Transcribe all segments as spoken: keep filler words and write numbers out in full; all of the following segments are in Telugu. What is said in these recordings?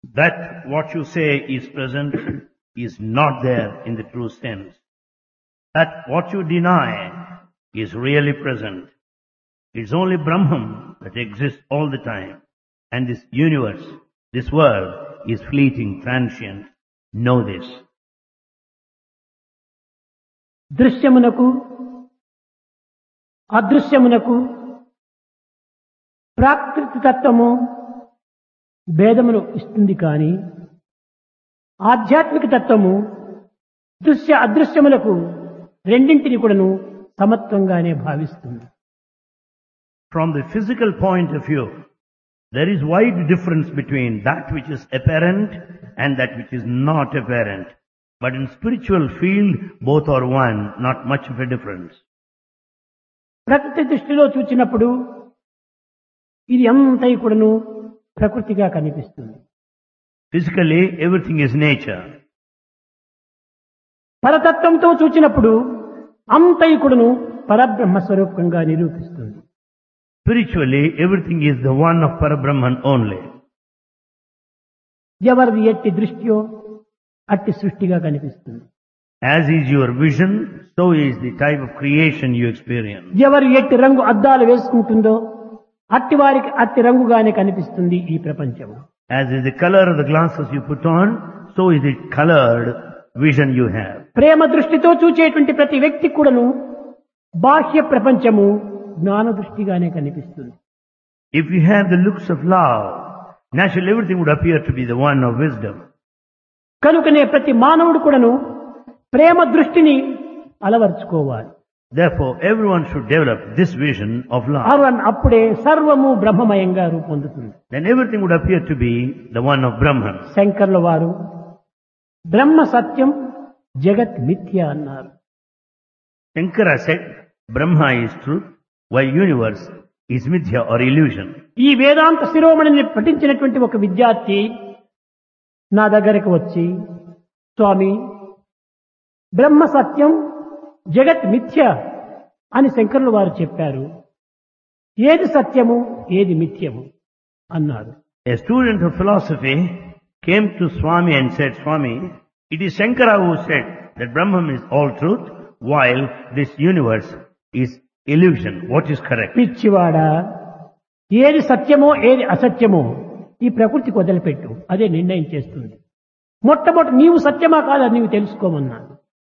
that what you say is present is not there in the true sense. That what you deny is really present. It's only Brahman that exists all the time. And this universe, this world is fleeting, transient. Know this. దృశ్యమునకు అదృశ్యమునకు ప్రాకృతి తత్వము భేదమును ఇస్తుంది కానీ ఆధ్యాత్మిక తత్వము దృశ్య అదృశ్యములకు రెండింటిని కూడాను సమత్వంగానే భావిస్తుంది. From the physical point of view, there is wide difference between that which is apparent and that which is not apparent. But in spiritual field, both are one, not much of a difference. ప్రకృతి దృష్టిలో చూచినప్పుడు ఇది అంతయు కూడాను ప్రకృతిగా కనిపిస్తుంది. Physically, everything is nature. పరతత్వంతో చూచినప్పుడు అంతయు కూడాను పరబ్రహ్మ స్వరూపంగా నిరూపిస్తుంది. Spiritually, everything is the one of Parabrahman only. ఎవరిది ఎట్టి దృష్టియో అట్టి సృష్టిగా కనిపిస్తుంది. As is your vision, so is the type of creation you experience. ఎవరు ఎట్టి రంగు అద్దాలు వేసుకుంటుందో అట్టి వారికి అట్టి రంగుగానే కనిపిస్తుంది ఈ ప్రపంచము. As is the color of the glasses you put on, so is the colored vision you have. ప్రేమ దృష్టితో చూచేటువంటి ప్రతి వ్యక్తి కూడాను బాహ్య ప్రపంచము జ్ఞాన దృష్టిగానే కనిపిస్తుంది. If you have the looks of love, naturally everything would appear to be the one of wisdom. కనుకనే ప్రతి మానవుడు కూడాను ప్రేమ దృష్టిని అలవర్చుకోవాలి. Therefore, everyone should develop this vision of love. Arun అప్పుడే సర్వము బ్రహ్మమయంగా రూపొందుతుంది. Then everything would appear to be the one of Brahman. శంకర్ల వారు బ్రహ్మ సత్యం జగత్ మిథ్య అన్నారు. Shankara said, Brahma is truth, while universe is mithya or illusion. ఈ వేదాంత శిరోమణిని పఠించినటువంటి ఒక విద్యార్థి నా దగ్గరకు వచ్చి, స్వామి బ్రహ్మ సత్యం జగత్ మిథ్య అని శంకరులు వారు చెప్పారు, ఏది సత్యము ఏది మిథ్యము అన్నాడు. A student of philosophy came to Swami and said, Swami, it is Shankara who said that Brahman is all truth, while this universe is illusion. What is correct? పిచ్చివాడా, ఏది సత్యమో ఏది అసత్యమో ఈ ప్రకృతికి వదిలిపెట్టు, అదే నిర్ణయం చేస్తుంది. మొట్టమొదటి నీవు సత్యమా కాదా నీవు తెలుసుకోమన్నాడు.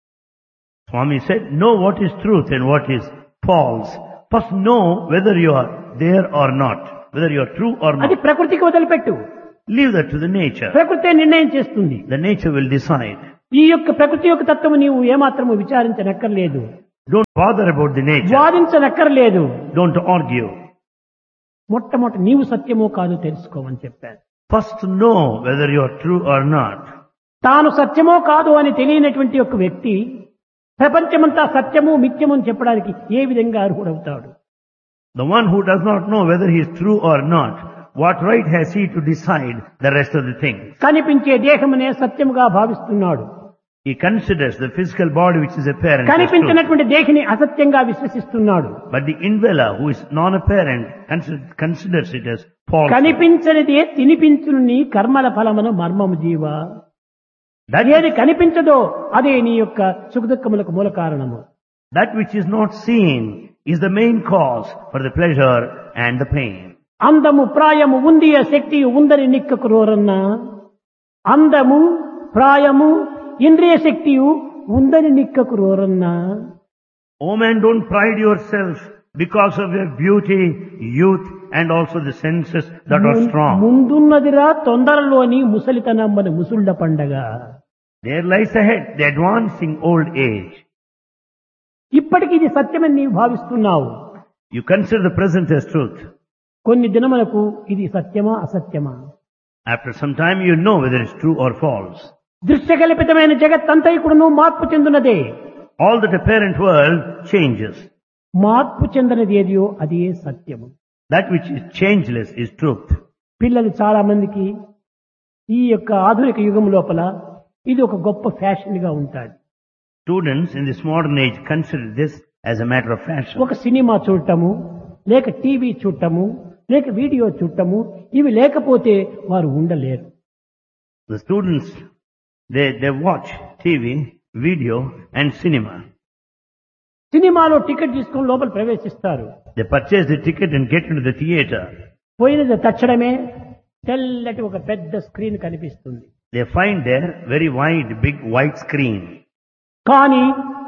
Swami said, know what is truth and what is false. First know whether you are there or not, whether you are true or అది not. ప్రకృతికి వదిలిపెట్టు, Leave that to the nature. ప్రకృతే నిర్ణయం చేస్తుంది. The nature will decide. ఈ యొక్క ప్రకృతి యొక్క తత్వం నీవు ఏమాత్రము విచారించనక్కర్లేదు, Don't bother about the nature. వాదించనక్కర్లేదు. Don't argue. మొట్టమొదటి నీవు సత్యమో కాదో తెలుసుకోమని చెప్పారు. First know whether you are true or not. తాను సత్యమో కాదో అని తెలియనటువంటి ఒక వ్యక్తి ప్రపంచమంతా సత్యము మిథ్యము అని చెప్పడానికి ఏ విధంగా అర్హుడవుతాడు? The one who does not know whether he is true or not, what right has he to decide the rest of the things? కనిపించే దేహమునే సత్యముగా భావిస్తున్నాడు. He considers the physical body which is apparent as true. కనిపించినటువంటి దేహిని అసత్యంగా విశ్వసిస్తున్నాడు. But the indweller who is non-apparent consider- considers it as false. కనిపించనిదే తినిపించుని కర్మల ఫలమును మర్మము జీవ. That, ఏది కనిపించదో అదే నీ యొక్క సుఖదుఖములకు మూల కారణము. that which is not seen is the main cause for the pleasure and the pain. అందము ప్రాయము ఉంది శక్తి ఉందని నిక్కకు రోరన్నా, అందము ప్రాయము ఇంద్రియ శక్తియు ఉందని నిక్కకు రోరన్నా. O man, don't pride yourself because of your beauty, youth, and also the senses that are strong. ముందున్నదిరా తొందరలోని ముసలితనమ్మని ముసుళ్ళ పండగ. There lies ahead the advancing old age. ఇప్పటికి ఇది సత్యమని నీవు భావిస్తున్నావు. You consider the present as truth. కొన్ని దినములకు ఇది సత్యమా అసత్యమా? After some time you know whether it's true or false. దృశ్యకల్పితమైన జగత్తంతైకుడును మార్పు చెందునదే. All that apparent world changes. మార్పు చెందనది ఏదియో అది సత్యము. That which is changeless is truth. పిల్లలు చాలా మందికి ఈ యొక్క ఆధునిక యుగం లోపల ఇది ఒక గొప్ప ఫ్యాషన్ గా ఉంటాడు. Students in this modern age consider this as a matter of fashion. ఒక సినిమా చూడటము, లేక టీవీ చూడటము, లేక వీడియో చూడటము, ఇవి లేకపోతే వారు ఉండలేరు. The students, they, they watch T V, video and cinema. సినిమాలో టికెట్ తీసుకొని లోపల ప్రవేశిస్తారు. They purchase the ticket and get into the theater. పోయినది తక్షణమే తెల్లటి ఒక పెద్ద స్క్రీన్ కనిపిస్తుంది. They find there very wide, big white screen. కానీ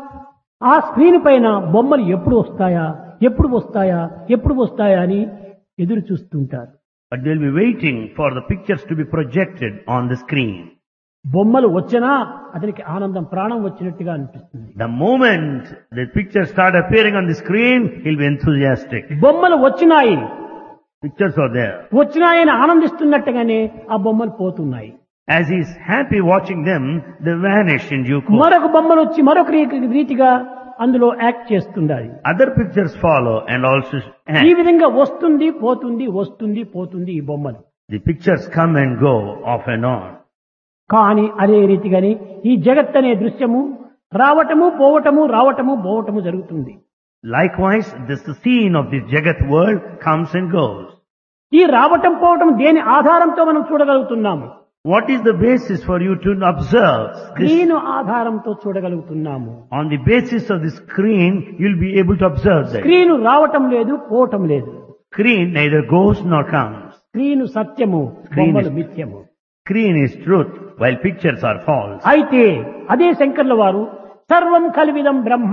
ఆ స్క్రీన్ పైన బొమ్మలు ఎప్పుడు వస్తాయా ఎప్పుడు వస్తాయా ఎప్పుడు వస్తాయా అని ఎదురు చూస్తుంటారు. But they'll be waiting for the pictures to be projected on the screen. బొమ్మలు వచ్చినా అతనికి ఆనందం ప్రాణం వచ్చినట్టుగా అనిపిస్తుంది. The moment the pictures start appearing on the screen, he'll be enthusiastic. బొమ్మలు వచ్చినాయి, Pictures are there. వచ్చినాయని ఆనందిస్తున్నట్టుగానే ఆ బొమ్మలు పోతున్నాయి. As he's happy watching them, they vanish in due course. మరొక బొమ్మలు వచ్చి మరొక రీ- రీతిగా అందులో act చేస్తుండాలి. Other pictures follow and also act. ఈ విధంగా వస్తుంది పోతుంది వస్తుంది పోతుంది ఈ బొమ్మలు. The pictures come and go off and on. కానీ అదే రీతిగాని ఈ జగత్ అనే దృశ్యము రావటము పోవటము రావటము పోవటము జరుగుతుంది. Likewise, this the scene of this Jagat world comes and goes. ఈ రావటం పోవటం దేని ఆధారంతో మనం చూడగలుగుతున్నాము? What is the basis for you to observe this? Screen ఆధారంతో చూడగలుగుతున్నాము. On the basis of the screen, you'll be able to observe that. Screen రావటం లేదు పోవటం లేదు. Screen neither goes nor comes. Screen సత్యము, Screen బొమ్మలు is- మిథ్యము. Screen is truth, while pictures are false. అయితే అదే శంకర్ల వారు సర్వం కల్విదం బ్రహ్మ,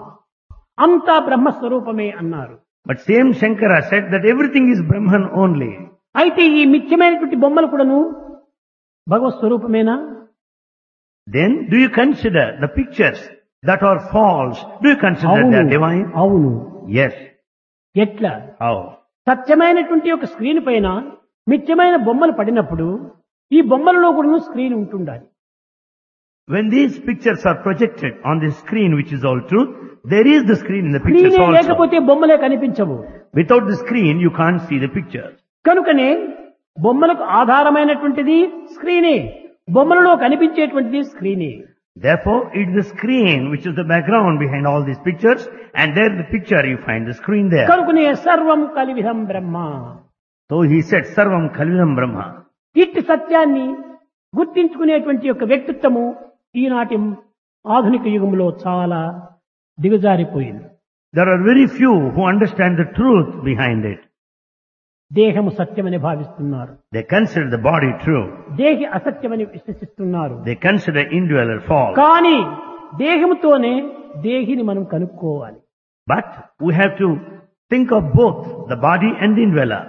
అంతా బ్రహ్మస్వరూపమే అన్నారు. But same Shankara said that everything is Brahman only. అయితే ఈ మిథ్యమైనటువంటి బొమ్మలు కూడాను భగవత్ స్వరూపమేనా? Then, do you consider the pictures that are false? Do you consider they are అవును divine? అవును. Yes. ఎట్లా? How? సత్యమైనటువంటి ఒక స్క్రీన్ పైన మిథ్యమైన బొమ్మలు పడినప్పుడు ఈ బొమ్మలలో కూడా స్క్రీన్ ఉంటుండాలి. When these pictures are projected on the screen, which is all truth, there is the screen in the pictures స్క్రీనే also. లేకపోతే బొమ్మలే కనిపించవు. Without the screen, you can't see the pictures. కనుకనే బొమ్మలకు ఆధారమైనటువంటిది స్క్రీనే, బొమ్మలలో కనిపించేటువంటిది స్క్రీనే. Therefore, it is the screen which is the background behind all these pictures, and there the picture you find the screen there. కనుకనే సర్వం కలివిధం బ్రహ్మ. So he said, Sarvam Kalvidam Brahma. ఇట్టి సత్యాన్ని గుర్తించుకునేటువంటి యొక్క వ్యక్తిత్వము ఈనాటి ఆధునిక యుగంలో చాలా దిగజారిపోయింది. There are very few who understand the truth behind it. దేహము సత్యమని భావిస్తున్నారు, They consider the body true. దేహి అసత్యమని విశ్వసిస్తున్నారు. They consider indweller false. కానీ దేహముతోనే దేహిని మనం కనుక్కోవాలి. But we have to think of both the body and the indweller.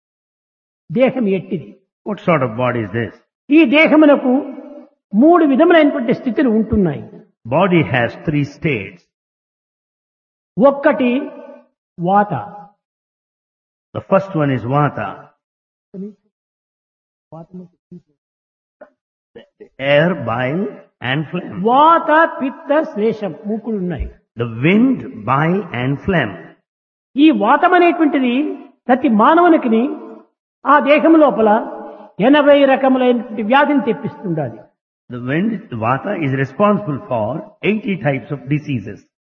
దేహం ఎట్టిది? What sort of body is this? ఈ దేహమునకు మూడు విధములైనటువంటి స్థితులు ఉంటున్నాయి. Body has three states. ఒక్కటి వాత. The first one is Vata, the air, bile and phlegm. వాత పిత్త శ్లేషం మూకులు ఉన్నాయి. The wind, bile and phlegm. ఈ వాతం అనేటువంటిది ప్రతి మానవునికి ఆ దేహం లోపల ఎనభై రకములైనటువంటి వ్యాధిని తెప్పిస్తుండాలి. The wind, the Vata, is responsible for eighty types of diseases.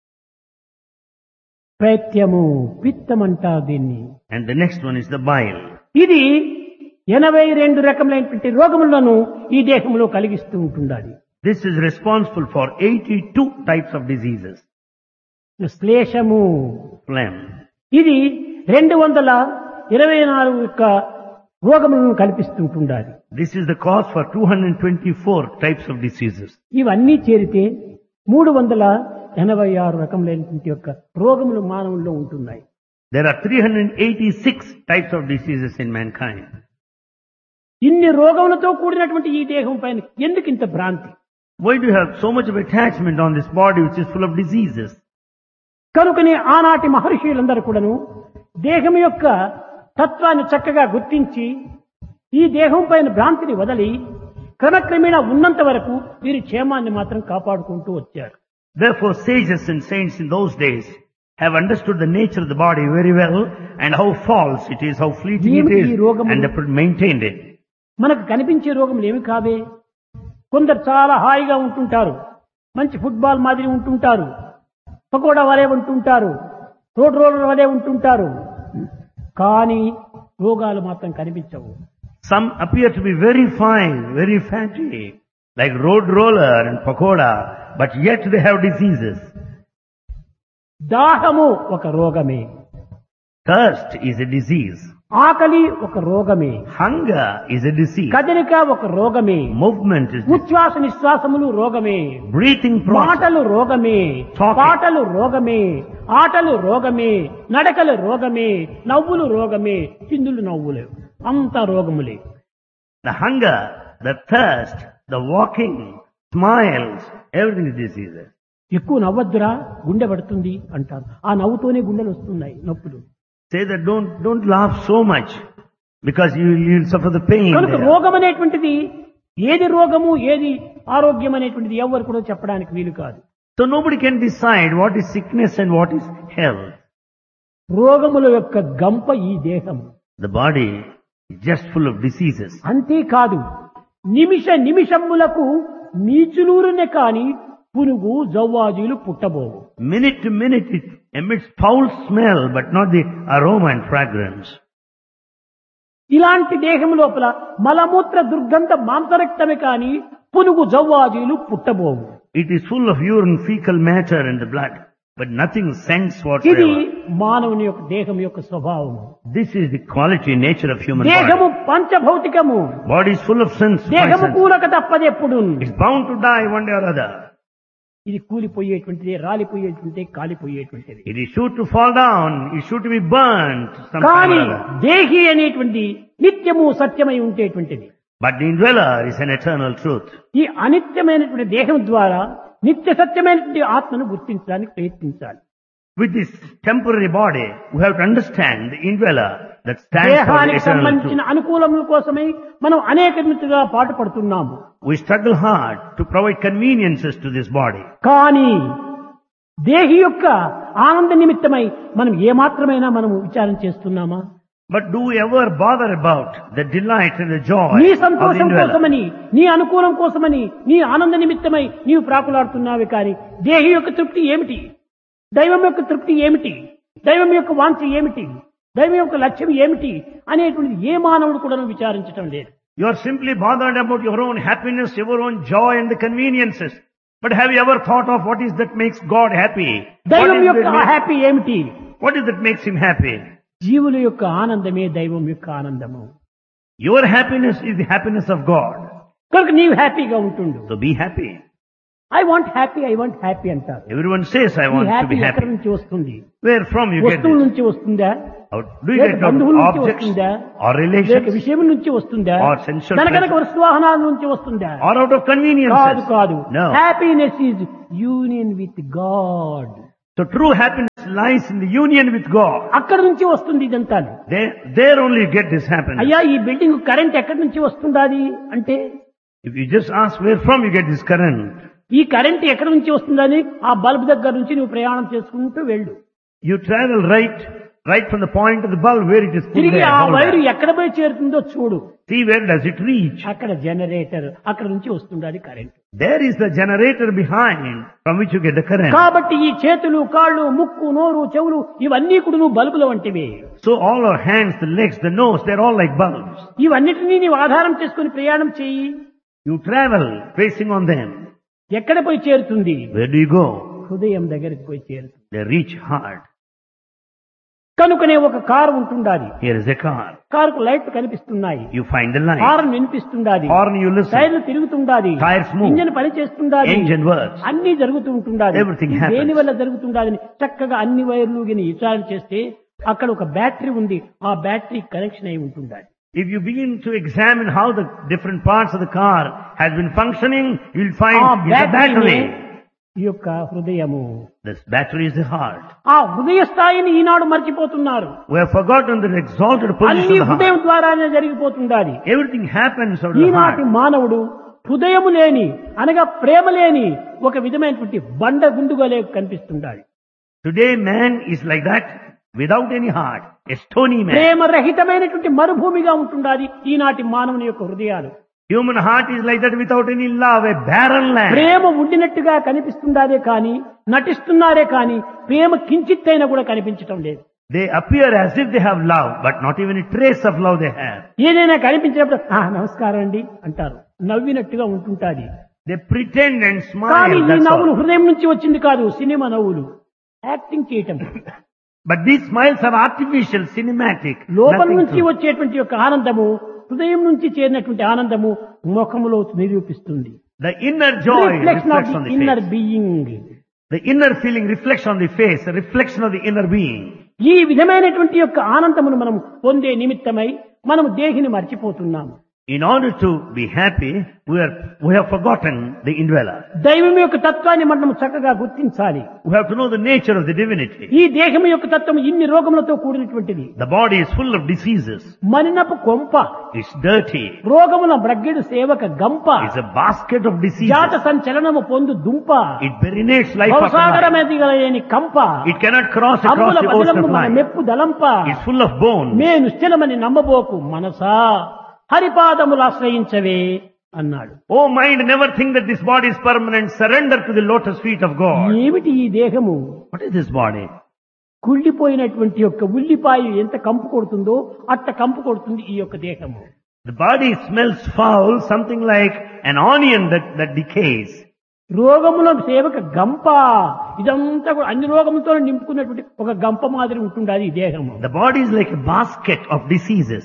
పైత్యము పిత్తం అంటారు దీన్ని. And the next one is the bile. ఇది ఎనభై రెండు రకములైనటువంటి రోగములను ఈ దేహంలో కలిగిస్తూ ఉంటుండాలి. This is responsible for eighty-two types of diseases. శ్లేషము Phlegm. ఇది రెండు వందల ఇరవై నాలుగు యొక్క రోగములను కల్పిస్తుంటుండాలి. This is the cause for two hundred twenty-four types of diseases. ఇవన్నీ చేరితే మూడు వందల ఎనభై ఆరు రకములైనటువంటి యొక్క రోగములు మానవుల్లో ఉంటున్నాయి. There are three hundred eighty-six types of diseases in mankind. ఇన్ని రోగములతో కూడినటువంటి ఈ దేహం పైన ఎందుకు ఇంత భ్రాంతి? Why do you have so much of attachment on this body which is full of diseases? కనుకనే ఆనాటి మహర్షులందరూ కూడాను దేహం యొక్క తత్వాన్ని చక్కగా గుర్తించి ఈ దేహం పైన భ్రాంతిని వదలి క్రమక్రమేణా ఉన్నంత వరకు వీరి క్షేమాన్ని మాత్రం కాపాడుకుంటూ వచ్చారు. Therefore, sages and saints in those days have understood the nature of the body very well and how false it is, how fleeting it is, and they maintained it. మనకు కనిపించే రోగములు ఏమి కావే? కొందరు చాలా హాయిగా ఉంటుంటారు, మంచి ఫుట్బాల్ మాదిరి ఉంటుంటారు, పకోడా వలె ఉంటుంటారు, రోడ్ రోలర్ వలె ఉంటుంటారు, కానీ రోగాలు మాత్రం కనిపించవు. Some appear to be very fine, very fatty, like road roller and pakoda, but yet they have diseases. దాహము ఒక రోగమే, Thirst is a disease. ఆకలి ఒక రోగమే, Hunger is a disease. కదలిక ఒక రోగమే, Movement is disease. ఉచ్ఛ్వాస నిశ్వాసములు రోగమే, Breathing process. మాటలు రోగమే, Talking. పాటలు రోగమే, ఆటలు రోగమే, నడకలు రోగమే, నవ్వులు రోగమే, చిందులు నవ్వులే, అంత రోగములే. The hunger, the thirst, the walking, smiles, everything is diseases. ఎక్కువ నవ్వద్దురా గుండె పడుతుంది అంటారు. ఆ నవ్వుతోనే గుండెలు వస్తున్నాయి నొప్పులు. Say that don't, don't laugh so much because you will suffer the pain. కనుక there. రోగం అనేటువంటిది ఏది రోగము ఏది ఆరోగ్యం అనేటువంటిది ఎవరు కూడా చెప్పడానికి వీలు కాదు. So nobody can decide what is sickness and what is health. రోగముల యొక్క గంప ఈ దేహము. The body is just full of diseases. అంతేకాదు నిమిష నిమిషములకు నీచులూరునే కాని పునుగు జవ్వాజీలు పుట్టబోవు. Minute to minute it emits foul smell but not the aroma and fragrance. ఇలాంటి దేహం లోపల మలమూత్ర దుర్గంధ మాంసరక్తమే కాని పునుగు జవ్వాజీలు పుట్టబోవు. It is full of urine, fecal matter and the blood, but nothing scents ఇది whatsoever. మానవుని యొక్క దేహం యొక్క స్వభావము. This is the quality, nature of human దేహము body. పంచభౌతికము. Body is full of sins. five దేహము senses. కూలక తప్పదెప్పుడు. It's bound to die one day or other. ఇది కూలిపోయేటువంటిది, రాలిపోయేటువంటిది, కాలిపోయేటువంటిది. It is sure to fall down. It's sure to be burnt sometime కానీ or other. దేహి అనేటువంటి నిత్యము సత్యమై ఉండేటువంటిది. But the indweller is an eternal truth. ఈ అనిత్యమైనటువంటి దేహం ద్వారా నిత్య సత్యమైనటువంటి ఆత్మను గుర్తించడానికి ప్రయత్నించాలి. With this temporary body, we have to understand the indweller that stands for the దేహానికి eternal సంబంధించిన truth. అనుకూలముల కోసమై మనం అనేక విధంగా పాటుపడుతున్నాము. We struggle hard to provide conveniences to this body. కానీ దేహి యొక్క ఆనంద నిమిత్తమై మనం ఏమాత్రమైనా మనం విచారం చేస్తున్నామా? But do we ever bother about the delight and the joy నీ of the సంతోషం indweller? కోసమని, నీ అనుకూలం కోసమని, నీ ఆనంద నిమిత్తమై నీవు ప్రాకులాడుతున్నావే కానీ దేహి యొక్క తృప్తి ఏమిటి? దైవం యొక్క తృప్తి ఏమిటి? దైవం యొక్క వాంఛ ఏమిటి? దైవం యొక్క లక్ష్యం ఏమిటి అనేటువంటిది ఏ మానవుడు కూడా విచారించటం లేదు. You are simply bothered about your own happiness, your own joy and the conveniences. But have you ever thought of what is that makes God happy? What దైవం is యొక్క that makes- హ్యాపీ ఏమిటి? what is that makes him happy? జీవుల యొక్క ఆనందమే దైవం యొక్క ఆనందము. Your happiness is the happiness of God. కనుక నీవు హ్యాపీగా ఉంటుండు. So be happy. I want happy, I want happy అంటారు. Everyone says, I ఈ want to హ్యాపీ be ఎక్కడి happy. నుంచి వస్తుంది? Where from you get వస్తువుల this? నుంచి వస్తుందా? How do you లేక get బంధువుల of నుంచి objects వస్తుందా? or లేక relations విషయం నుంచి వస్తుందా? or sensual కనుక pleasure? వస్తు వాహనాల నుంచి వస్తుందా? or out of కాదు conveniences? కాదు. No. Happiness is union with God. So true happiness lies in the union with God. అక్కడి నుంచి వస్తుంది ఇదంతా. There, there only you get this happiness. అయ్యా ఈ బిల్డింగ్ కరెంట్ ఎక్కడి నుంచి వస్తుందాది అంటే If you just ask where from you get this current, ఈ కరెంట్ ఎక్కడి నుంచి వస్తుందని ఆ బల్బ్ దగ్గర నుంచి నువ్వు ప్రయాణం చేసుకుంటూ వెళ్ళు. you travel right, right from the point of the bulb where it is put తిరిగి there. ఆ hold వైరు there. ఎక్కడ పోయి చేరుతుందో చూడు. See where does it reach? అక్కడ జనరేటర్, అక్కడ నుంచి వస్తుంది అది current. There is the generator behind from which you get the current. కాబట్టి ఈ చేతులు, కాళ్ళు, ముక్కు, నోరు, చెవులు ఇవన్నీ కూడా నువ్వు బల్బుల వంటివి. So all our hands, the legs, the nose, they're all like bulbs. ఇవన్నిటినీ నీవు ఆధారం చేసుకుని ప్రయాణం చేయి. You travel facing on them. ఎక్కడ పోయి చేరుతుంది? Where do you go? హృదయం దగ్గరికి పోయి చేరుతుంది. They reach heart. కనుకనే ఒక కారు ఉంటుండాలి. Here is a car. కారుకు లైట్లు కనిపిస్తున్నాయి, You find the light. Horn వినిపిస్తుండాలి, Horn you listen. టైర్లు తిరుగుతుండాలి, Tires move. ఇంజన్ పని చేస్తుండాలి, Engine works. అన్ని జరుగుతూ ఉంటుండాలి. Everything happens. దేని వల్ల జరుగుతుండాలని చక్కగా అన్ని వైర్లు గిని విచారణ చేస్తే అక్కడ ఒక బ్యాటరీ ఉంది. ఆ బ్యాటరీ కనెక్షన్ అయి ఉంటుండాలి. If you begin to examine how the different parts of the car has been functioning, you'll find ఆ it's a బ్యాటరీ battery. ఈ యొక్క హృదయము. This battery is the heart. ఆ హృదయ స్థాయిని ఈనాడు మర్చిపోతున్నారు. We have forgotten the exalted position అన్ని of the హృదయం heart. ద్వారానే జరిగిపోతుండాలి. Everything happens out of the ఈనాటి heart. మానవుడు హృదయము లేని అనగా ప్రేమ లేని ఒక విధమైనటువంటి బండ గుండుగలే కనిపిస్తుండాలి. Today man is like that without any heart, a stony man. ప్రేమ రహితమైనటువంటి మరుభూమిగా ఉంటుండాలి ఈనాటి మానవుని యొక్క హృదయాలు. Human heart is like that without any love, a barren land. ప్రేమ ఉండినట్టుగా కనిపిస్తుండాదే కానీ, నటిస్తున్నారే కానీ ప్రేమ కించిత్తైనా కూడా కనిపించటం లేదు. They appear as if they have love, but not even a trace of love they have. ఏదైనా కనిపించినప్పుడు "ఆ, నమస్కారం అండి" అంటారు. నవ్వినట్టుగా ఉంటుంటాది. They pretend and కానీ smile, ఈ that's నవ్వులు all. హృదయం నుంచి వచ్చింది కాదు, సినిమా నవ్వులు, యాక్టింగ్ చేయటం. But these smiles are artificial, cinematic. లోపల nothing నుంచి true. వచ్చేటువంటి యొక్క ఆనందము, హృదయం నుంచి చేరినటువంటి ఆనందము ముఖములో నిరూపిస్తుంది. The inner joy reflection of reflects on the the inner face. Being. The inner feeling reflects on the face, a reflection of the inner being. ఈ విధమైనటువంటి యొక్క ఆనందమును మనం పొందే నిమిత్తమై మనం దేహిని మర్చిపోతున్నాము. In order to be happy, we are we have forgotten the indweller. దైవం యొక్క తత్వాన్ని మనం చక్కగా గుర్తించాలి. We have to know the nature of the divinity. ఈ దేహం యొక్క తత్వం ఇన్ని రోగములతో కూడినటువంటిది. The body is full of diseases. మనినపు కొంప, It's dirty. రోగముల బ్రగ్గిడు సేవక గంప, It's a basket of diseases. జాత సంచలనము పొందు దుంప, It perinates life after life. భవసాగరమెదిగలేని కంప, It cannot cross across అంబుల the ocean బదిలము of మన life. మెప్పు దలంప, It's full of bones. మే నిశ్చలమని నమ్మబోకు మనసా హరిపాదములు ఆశ్రయించవే అన్నాడు. Oh mind, never think that this body is permanent. Surrender to the lotus feet of God. ఏమిటి ఈ దేహము? What is this body? కుళ్ళిపోయినటువంటి యొక్క ఉల్లిపాయ ఎంత కంపు కొడుతుందో అట్ట కంపు కొడుతుంది ఈ యొక్క దేహము. The body smells foul, something like an onion that, that decays. రోగముల సేవక గంప, ఇదంతా కూడా అన్ని రోగములతో నింపుకున్నటువంటి ఒక గంప మాదిరి ఉంటుండాలి ఈ దేహము. The body is like a basket of diseases.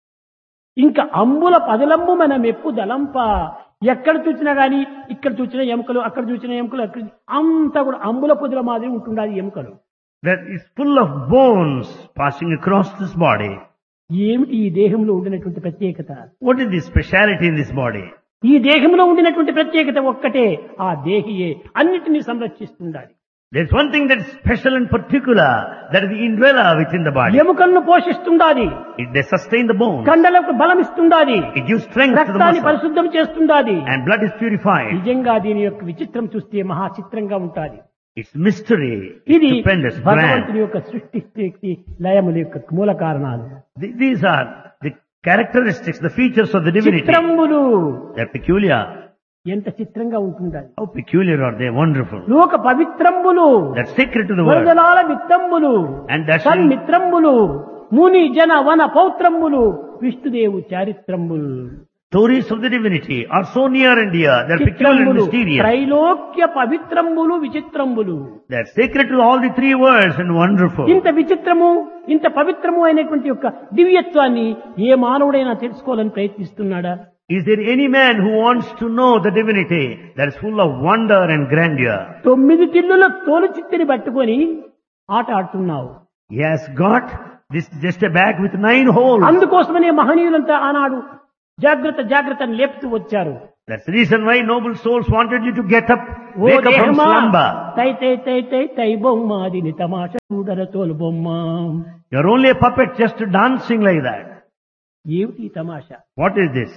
ఇంకా అంబుల పదలంబు మన మెప్పు దలంప, ఎక్కడ చూసినా గాని ఇక్కడ చూసిన ఎముకలు, అక్కడ చూసిన ఎముకలు, అక్కడ అంతా కూడా అంబుల పొదుల మాదిరి ఉంటుండాలి ఎముకలు. That is full of bones passing across this body. ఏమిటి ఈ దేహంలో ఉండినటువంటి ప్రత్యేకత? What is the speciality in this body? ఈ దేహంలో ఉండినటువంటి ప్రత్యేకత ఒక్కటే, ఆ దేహియే అన్నిటినీ సంరక్షిస్తుండాలి. There's one thing that is special and particular, that is the indweller within the body. ఎముకలను పోషిస్తుండాలి, It they sustain the bones. కండలకు బలం ఇస్తుండాలి, It gives strength to the రక్తాన్ని muscles. పరిశుద్ధం చేస్తుండాలి. And blood is purified. నిజంగా దీని యొక్క విచిత్రం చూస్తే మహా చిత్రంగా ఉంటాది. It's mystery. ఇది It's stupendous, భగవంతుని grand. యొక్క సృష్టి శక్తి లయముల యొక్క మూల కారణాలు. Th- These are the characteristics, the features of the divinity. చిత్రములు They're peculiar. ఎంత చిత్రంగా ఉంటుండాలి. How peculiar are they? Wonderful. లోక పవిత్రంబులు, That's sacred to the world. వరదలాల మిత్రంబులు, And that's సన్మిత్రంబులు, ముని జన వన పౌత్రంబులు, విష్ణుదేవు చారిత్రంబులు. stories of the divinity are so near and dear. They're peculiar and చిత్రంబులు, mysterious. Trailokya పవిత్రంబులు విచిత్రంబులు. They're sacred to all the three worlds and wonderful. ఇంత విచిత్రము, ఇంత పవిత్రము అయినటువంటి యొక్క దివ్యత్వాన్ని ఏ మానవుడైనా తెలుసుకోవాలని ప్రయత్నిస్తున్నాడా? Is there any man who wants to know the divinity that is full of wonder and grandeur? తొమ్మిది టిల్లుల తోలు చిత్తిని పట్టుకొని ఆట ఆడుతున్నావు. He has got this just a bag with nine holes. అందుకోసమనే మహనీయులంతా ఆనాడు జాగ్రత్త జాగ్రత్త అని లేపుతూ వచ్చారు. That's the reason why noble souls wanted you to get up, oh wake up from దేహమా, slumber. తై తై తై తై తై బొమ్మ దీని తమాష చూడర తోలు బొమ్మ. You're only a puppet just dancing like that. ఏమిటి ఈ తమాషా? What is this?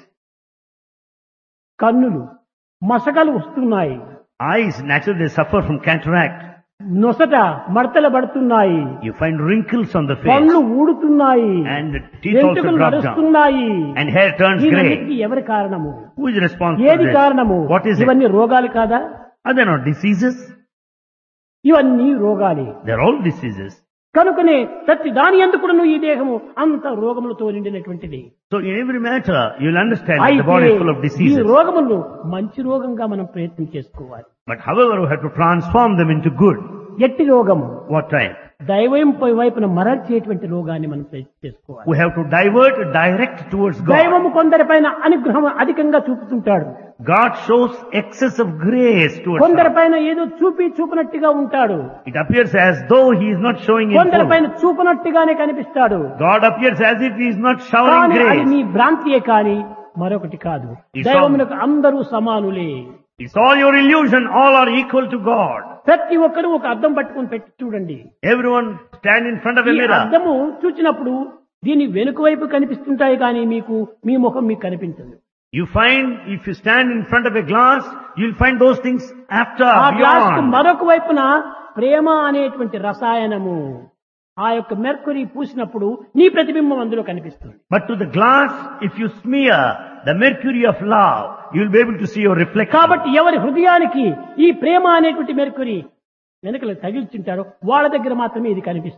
కన్నులు మసకలు వస్తున్నాయి, Eyes, naturally they suffer from cataract. నొసట మడతలు పడుతున్నాయి, You find wrinkles on the face. పళ్ళు ఊడుతున్నాయి, And the teeth also వెంట్రుకలు drop down. నడుస్తున్నాయి. And hair turns grey. దీనికి ఎవరి కారణము? Who is responsible ఏది for కారణము? this? What is it? ఇవన్నీ రోగాలు కాదా? Are they not diseases? ఇవన్నీ రోగాలే. They're all diseases. కనుకనే ప్రతి దాని ఎందుకు ఈ దేహము అంత రోగములతో నిండినటువంటిది. So in every matter, you'll understand that the body అయితే is full of ఈ diseases. రోగములను మంచి రోగంగా మనం ప్రయత్నం చేసుకోవాలి. But however, we have to transform them into good. ఎట్టి రోగము What type? దైవం వైపున మరల్చేటువంటి రోగాన్ని మనం ప్రయత్నం చేసుకోవాలి. We have to divert, direct towards God. దైవము కొందరిపైన అనుగ్రహం అధికంగా చూపుతుంటాడు, God shows excess of grace towards us. కొందరిపైన ఏదో చూపి చూపినట్టుగా ఉంటాడు, It appears as though He is not showing in full. కొందరిపైన చూపినట్టుగానే కనిపిస్తాడు. God appears as if He is not showering కానీ అది grace. నీ భ్రాంతియే కాని మరొకటి కాదు. It's దైవమునకు అందరూ సమానులే. It's all your illusion. All are equal to God. ప్రతి ఒక్కరూ ఒక అద్దం పట్టుకొని పెట్టి చూడండి. Everyone stand in front of a ఈ mirror. అద్దము చూచినప్పుడు దీని వెనుక వైపు కనిపిస్తుంటాయి కానీ మీకు మీ ముఖం మీకు కనిపించదు. You find, if you stand in front of a glass, you'll find those things after, ఆ గ్లాస్ కు beyond. మరొక వైపున ప్రేమ అనేటువంటి రసాయనము, ఆ యొక్క మెర్కురీ పూసినప్పుడు నీ ప్రతిబింబం అందులో కనిపిస్తుంది. But to the glass, if you smear the mercury of love, you'll be able to see your reflection. కాబట్టి ఎవరి హృదయానికి ఈ ప్రేమ అనేటువంటి మెర్కురీ వెనుకలు తగిల్చుంటారో వాళ్ళ దగ్గర మాత్రమే ఇది కనిపిస్తుంది.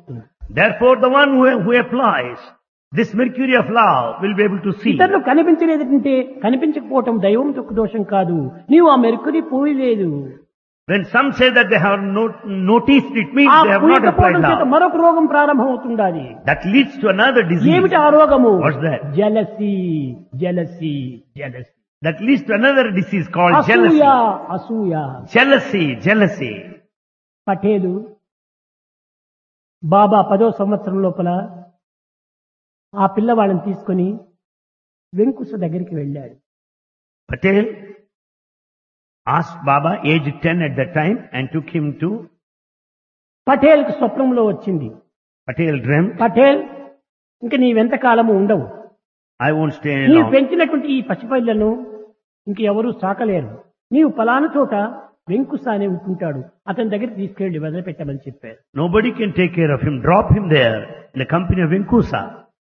Therefore, the one who, who applies this mercury of love will be able to see. ఇతరులు కనిపించలేదంటే కనిపించకపోవటం దైవం యొక్క దోషం కాదు, నీవు ఆ మెరుకుని పోయలేదు. When some say that they have not noticed, it means ఆ they have not applied పూయకపోవడం చేత love. మరొక రోగం ప్రారంభమవుతుండాలి. That leads to another disease. ఏమిటి ఆ రోగము? What's that? Jealousy jealousy jealousy That leads to another disease called అసూయ jealousy. అసూయ. Jealousy, jealousy. పటేలు బాబా పదో సంవత్సరం లోపల ఆ పిల్లవాళ్ళని తీసుకొని వెంకుశ దగ్గరికి వెళ్ళాడు. Patel asked Baba, aged ten at that time, and took him to పటేల్కి స్వప్నంలో వచ్చింది, Patel dreamt, పటేల్ ఇంక నీవెంత కాలము ఉండవు, I won't stay any నీవు long. పెంచినటువంటి ఈ పసిపిల్లను ఇంక ఎవరూ సాకలేరు, నీవు పలానా చోట వెంకుశ అనే ఉంటుంటాడు, అతని దగ్గర తీసుకెళ్లి వదిలిపెట్టమని చెప్పారు. Nobody can take care of him. Drop him there in the company of Venkusa.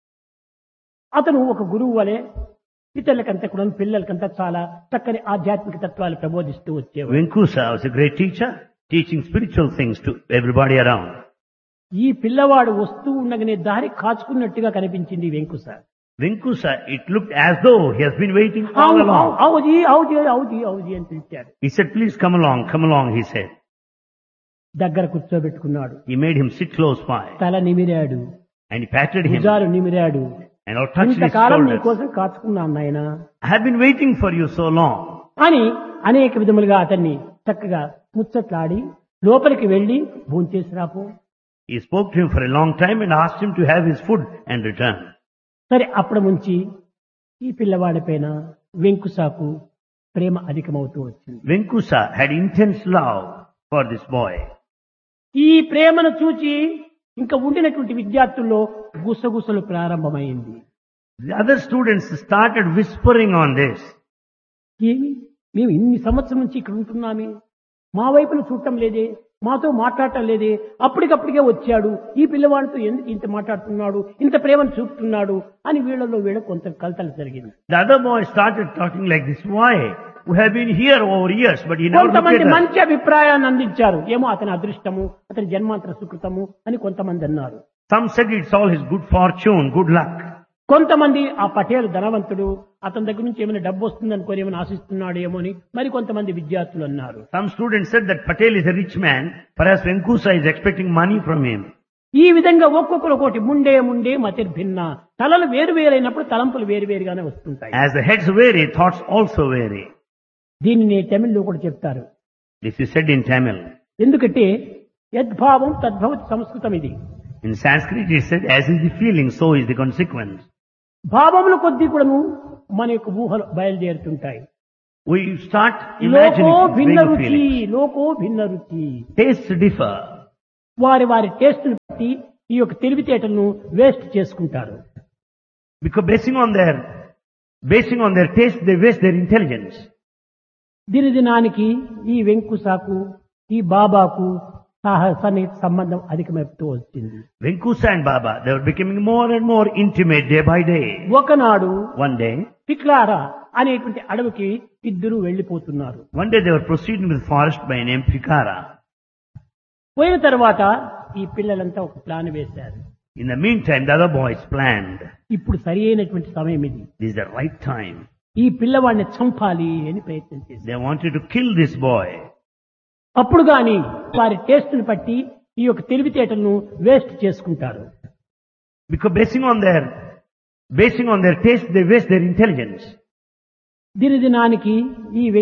అతను ఒక గురువు వలె ఇతరులకంతా కూడా పిల్లలకంతా చాలా చక్కని ఆధ్యాత్మిక తత్వాలు ప్రబోధిస్తూ వచ్చేవాడు. Venkusa was a great teacher, teaching spiritual things to everybody around. ఈ పిల్లవాడు వస్తూ ఉండగానే దారి కాచుకున్నట్టుగా కనిపించింది వెంకుశ. Venkusa, it looked as though he has been waiting all "ఆవు, along. ఆవు, ఆవుజీ ఆవుజీ ఆవుజీ ఆవుజీ అని పిలిచాడు. He said, please come along, come along, he said. దగ్గర కూర్చోబెట్టుకున్నాడు, He made him sit close by, తల నిమిరాడు, and he patted him, భుజాలు నిమిరాడు. and all touched his ఇంతకాలం నీ shoulders. కోసం కాచుకున్నాను నాయనా I have been waiting for you so long. అని అనేక విధములుగా అతన్ని చక్కగా ముచ్చట్లాడి లోపలికి వెళ్లి భోంచేసి రాపో. He spoke to him for a long time and asked him to have his food and return. సరే, అప్పటి నుంచి ఈ పిల్లవాడి పైన వెంకుశాకు ప్రేమ అధికమవుతూ వచ్చింది. Venkusa had intense love for this boy. ఈ ప్రేమను చూచి ఇంకా ఉండినటువంటి విద్యార్థుల్లో గుసగుసలు ప్రారంభమైంది. The other students started whispering on this. ఏమి మేము ఇన్ని సంవత్సరం నుంచి ఇక్కడ ఉంటున్నామే, మా వైపును చూడటం లేదే, మాతో మాట్లాడటం లేదే, అప్పటికప్పటికే వచ్చాడు, ఈ పిల్లవాడితో ఎందుకు ఇంత మాట్లాడుతున్నాడు, ఇంత ప్రేమను చూపుతున్నాడు అని వీళ్ళలో వీళ్ళ కొంత కలతలు జరిగింది. The other boy started talking like this. Why? We have been here over years, but he never looked కొంతమంది at us. మంచి అభిప్రాయాన్ని అందించారు, ఏమో అతని అదృష్టము, అతని జన్మాంతర సుకృతము అని కొంతమంది అన్నారు. Some said it's all his good fortune, good luck. కొంతమంది ఆ పటేల్ ధనవంతుడు, అతని దగ్గర నుంచి ఏమైనా డబ్బు వస్తుంది అనుకోని ఏమైనా ఆశిస్తున్నాడు ఏమో అని మరి కొంతమంది విద్యార్థులు అన్నారు. Some students said that Patel is a rich man, perhaps Venkusa is expecting money from him. ఈ విధంగా ఒక్కొక్కరు ఒకటి ముండే ముండే మతిర్భిన్న, తలలు వేరు వేరైనప్పుడు తలంపులు వేరు వేరుగానే వస్తుంటాయి. As the heads vary, thoughts also vary. దీనిని తమిళ్లో కూడా చెప్తారు. This is said in Tamil. ఎందుకంటే యద్భావం తద్భవతి సంస్కృతం ఇది. In Sanskrit it said, as is the feeling, so is the consequence. భావముల కొద్దీ కూడాను మన యొక్క ఊహలు బయలుదేరుతుంటాయి. We start లోకో imagining భిన్న vague రుచి, feelings. లోకో భిన్న రుచి. Tastes differ. వారి వారి టేస్ట్ని బట్టి ఈ యొక్క తెలివితేటలను వేస్ట్ చేసుకుంటారు. Because basing on their, basing on their taste, they waste their intelligence. దినదినానికి ఈ వెంకుశాకు ఈ బాబాకు సాహసాన్ని సంబంధం అధికమైపోతూ వచ్చింది. Venkusa and Baba, they were becoming more and more intimate day by day. ఒకనాడు One day, పిక్లారా అనేటువంటి అడవికి ఇద్దరు వెళ్లిపోతున్నారు. one day they were proceeding with forest by name Pikara. పోయిన తర్వాత ఈ పిల్లలంతా ఒక ప్లాన్ వేశారు. In the meantime, the other boys planned. ఇప్పుడు సరి అయినటువంటి సమయం ఇది, This is the right time. ఈ పిల్లవాడిని చంపాలి అని ప్రయత్నం చేశారు. They wanted to kill this boy. అప్పుడు గాని వారి టేస్ట్ని బట్టి ఈ యొక్క తెలివితేటలను వేస్ట్ చేసుకుంటారు. Because basing on their, basing on their taste, they waste their intelligence. దినదినానికి ఈ